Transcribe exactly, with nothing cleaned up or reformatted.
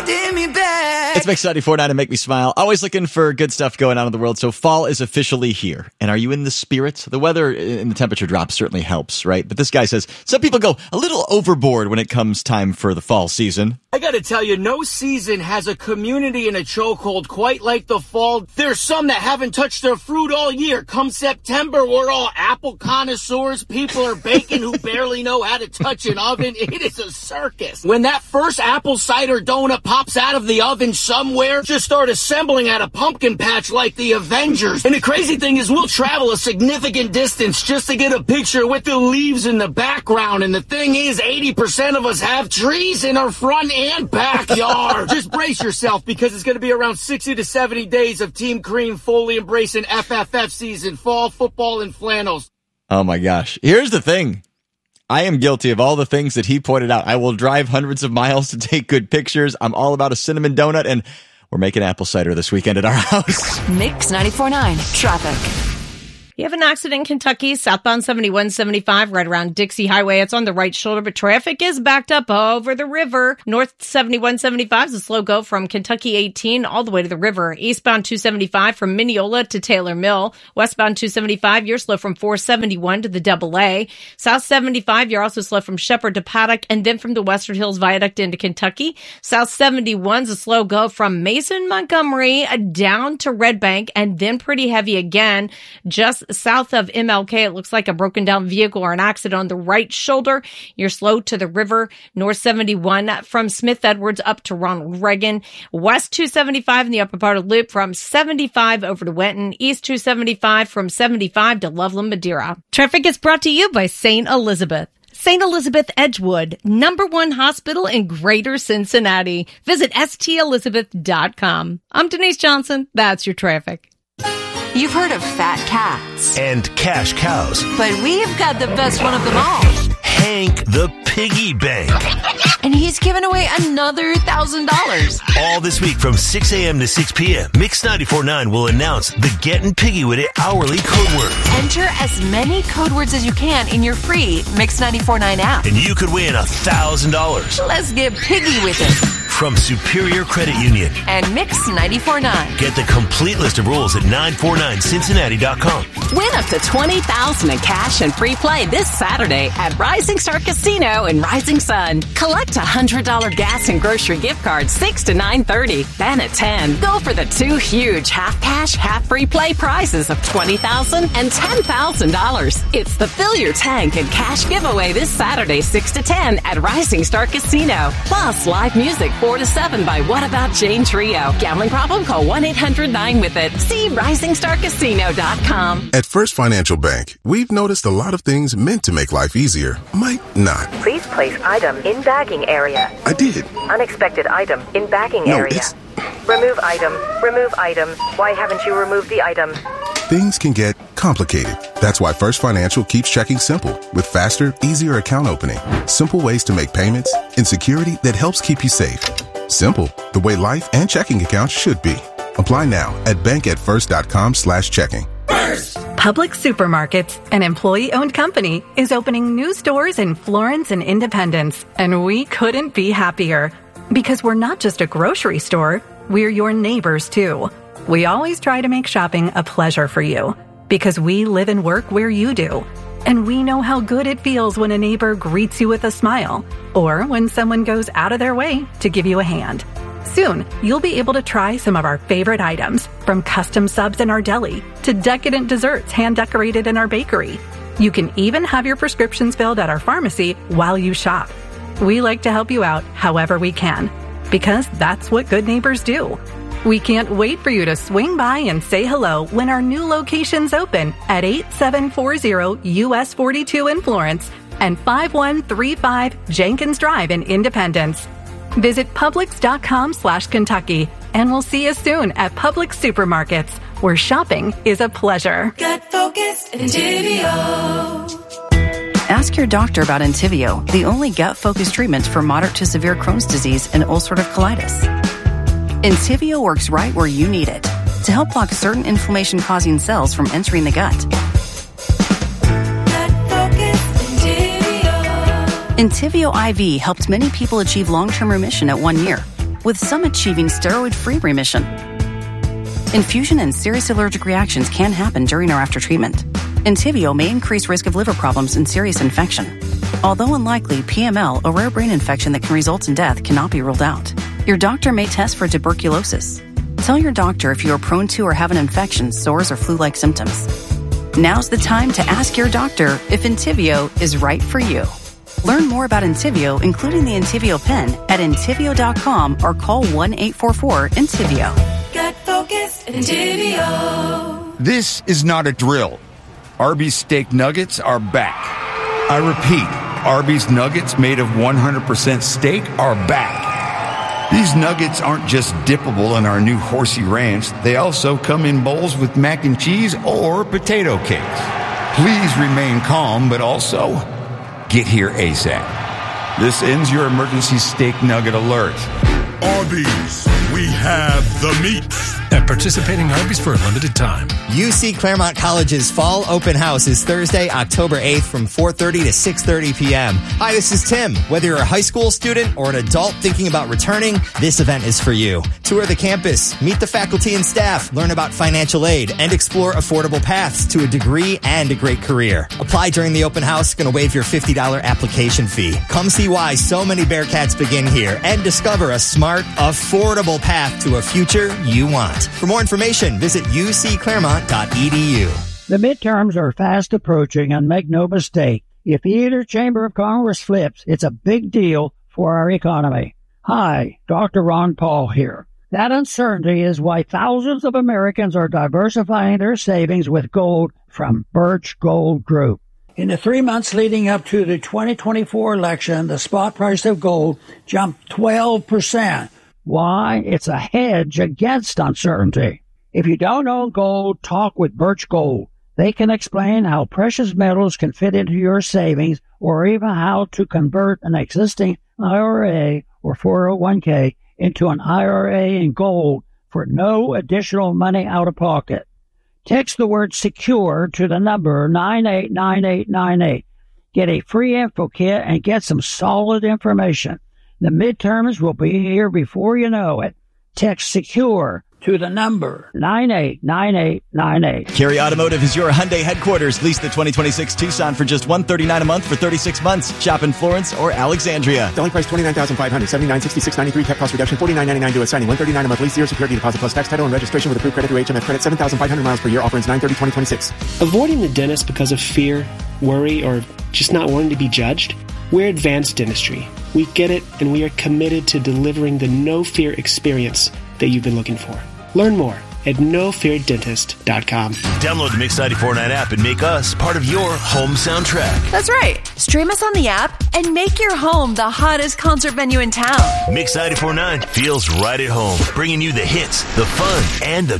holding me back. It's Mix ninety-four point nine and Make Me Smile. Always looking for good stuff going on in the world. So fall is officially here. And are you in the spirit? The weather and the temperature drop certainly helps, right? But this guy says some people go a little overboard when it comes time for the fall season. I gotta tell you, no season has a community in a chokehold quite like the fall. There's some that haven't touched their fruit all year. Come September, we're all apple connoisseurs. People are baking who barely know how to touch an oven. It is a circus. When that first apple cider donut pops out of the oven somewhere, just start assembling at a pumpkin patch like the Avengers. And the crazy thing is we'll travel a significant distance just to get a picture with the leaves in the background. And the thing is, eighty percent of us have trees in our front and backyard. Just brace yourself because it's going to be around sixty to seventy days of Team Cream fully embracing F F F season, fall football and flannels. Oh my gosh. Here's the thing. I am guilty of all the things that he pointed out. I will drive hundreds of miles to take good pictures. I'm all about a cinnamon donut, and we're making apple cider this weekend at our house. Mix ninety-four point nine traffic. You have an accident in Kentucky, southbound seventy-one seventy-five, right around Dixie Highway. It's on the right shoulder, but traffic is backed up over the river. North seventy-one seventy-five is a slow go from Kentucky eighteen all the way to the river. Eastbound two seventy-five from Mineola to Taylor Mill. Westbound two seventy-five, you're slow from four seventy-one to the Double A. South seventy-five, you're also slow from Shepherd to Paddock, and then from the Western Hills Viaduct into Kentucky. South seventy-one's a slow go from Mason Montgomery down to Red Bank, and then pretty heavy again just south of M L K. It looks like a broken down vehicle or an accident on the right shoulder. You're slow to the river. North seventy-one from Smith Edwards up to Ronald Reagan. West two seventy-five in the upper part of Loop from seventy-five over to Wenton. East two seventy-five from seventy-five to Loveland, Madeira. Traffic is brought to you by Saint Elizabeth. Saint Elizabeth Edgewood, number one hospital in Greater Cincinnati. Visit S T Elizabeth dot com. I'm Denise Johnson. That's your traffic. You've heard of fat cats and cash cows, but we've got the best one of them all. Hank the Piggy Bank. And he's giving away another one thousand dollars. All this week from six a.m. to six p.m., Mix ninety-four point nine will announce the Gettin' Piggy With It hourly code word. Enter as many code words as you can in your free Mix ninety-four point nine app. And you could win one thousand dollars. Let's get piggy with it. From Superior Credit Union and Mix ninety-four point nine. Get the complete list of rules at nine four nine Cincinnati dot com. Win up to twenty thousand dollars in cash and free play this Saturday at Rising Star Casino in Rising Sun. Collect a one hundred dollars gas and grocery gift card six to nine thirty. Then at ten, go for the two huge half cash, half free play prizes of twenty thousand dollars and ten thousand dollars. It's the Fill Your Tank and Cash giveaway this Saturday six to ten at Rising Star Casino. Plus live music four to seven by What About Jane Trio. Gambling problem? Call one eight hundred nine with it. See rising star casino dot com. At First Financial Bank, we've noticed a lot of things meant to make life easier might not. Please place item in bagging area. I did. Unexpected item in bagging no, area. It's... Remove item. Remove item. Why haven't you removed the item? Things can get complicated. That's why First Financial keeps checking simple with faster, easier account opening, simple ways to make payments, and security that helps keep you safe. Simple, the way life and checking accounts should be. Apply now at bank at first dot com slash checking. First! Publix Supermarkets, an employee-owned company, is opening new stores in Florence and Independence, and we couldn't be happier. Because we're not just a grocery store, we're your neighbors too. We always try to make shopping a pleasure for you, because we live and work where you do. And we know how good it feels when a neighbor greets you with a smile, or when someone goes out of their way to give you a hand. Soon, you'll be able to try some of our favorite items, from custom subs in our deli to decadent desserts hand-decorated in our bakery. You can even have your prescriptions filled at our pharmacy while you shop. We like to help you out however we can, because that's what good neighbors do. We can't wait for you to swing by and say hello when our new locations open at eighty-seven forty U S forty-two in Florence and five one three five Jenkins Drive in Independence. Visit Publix.com slash Kentucky, and we'll see you soon at Publix Supermarkets, where shopping is a pleasure. Get focused, Entyvio. Ask your doctor about Entyvio, the only gut-focused treatment for moderate to severe Crohn's disease and ulcerative colitis. Entyvio works right where you need it to help block certain inflammation-causing cells from entering the gut. Entyvio I V helped many people achieve long-term remission at one year. with some achieving steroid-free remission. Infusion and serious allergic reactions can happen during or after treatment. Entyvio may increase risk of liver problems and serious infection. Although unlikely, P M L, a rare brain infection that can result in death, cannot be ruled out. Your doctor may test for tuberculosis. Tell your doctor if you are prone to or have an infection, sores, or flu-like symptoms. Now's the time to ask your doctor if Entyvio is right for you. Learn more about Entyvio, including the Entyvio pen, at entyvio dot com or call one eight four four Entyvio. Got focus, Entyvio. This is not a drill. Arby's steak nuggets are back. I repeat, Arby's nuggets made of one hundred percent steak are back. These nuggets aren't just dippable in our new Horsey Ranch. They also come in bowls with mac and cheese or potato cakes. Please remain calm, but also get here ASAP. This ends your emergency steak nugget alert. Arby's, we have the meats. At participating Arby's for a limited time. U C Claremont College's Fall Open House is Thursday, October eighth from four thirty to six thirty p.m. Hi, this is Tim. Whether you're a high school student or an adult thinking about returning, this event is for you. Tour the campus, meet the faculty and staff, learn about financial aid, and explore affordable paths to a degree and a great career. Apply during the open house, going to waive your fifty dollars application fee. Come see why so many Bearcats begin here and discover a smart, affordable path to a future you want. For more information, visit u c claremont dot e d u. The midterms are fast approaching, and make no mistake, if either chamber of Congress flips, it's a big deal for our economy. Hi, Doctor Ron Paul here. That uncertainty is why thousands of Americans are diversifying their savings with gold from Birch Gold Group. In the three months leading up to the twenty twenty-four election, the spot price of gold jumped twelve percent. Why? It's a hedge against uncertainty. If you don't own gold, talk with Birch Gold. They can explain how precious metals can fit into your savings, or even how to convert an existing I R A or four oh one k into an I R A in gold for no additional money out of pocket. Text the word SECURE to the number nine eight nine eight nine eight. Get a free info kit and get some solid information. The midterms will be here before you know it. Text SECURE to the number nine eight nine eight nine eight. Carey Automotive is your Hyundai headquarters. Lease the twenty twenty-six Tucson for just one hundred thirty-nine dollars a month for thirty-six months. Shop in Florence or Alexandria. Selling price twenty-nine thousand five hundred dollars, seventy-nine sixty-six ninety-three, cap cost reduction forty-nine ninety-nine due at signing, one hundred thirty-nine dollars a month lease, zero security deposit plus tax, title and registration with approved credit through H M F credit, seven thousand five hundred miles per year, offer ends nine thirty twenty twenty-six. Avoiding the dentist because of fear, worry, or just not wanting to be judged? We're Advanced Dentistry. We get it, and we are committed to delivering the no-fear experience that you've been looking for. Learn more at no fear dentist dot com. Download the Mix ninety-four point nine app and make us part of your home soundtrack. That's right. Stream us on the app and make your home the hottest concert venue in town. Mix ninety-four point nine feels right at home, bringing you the hits, the fun, and the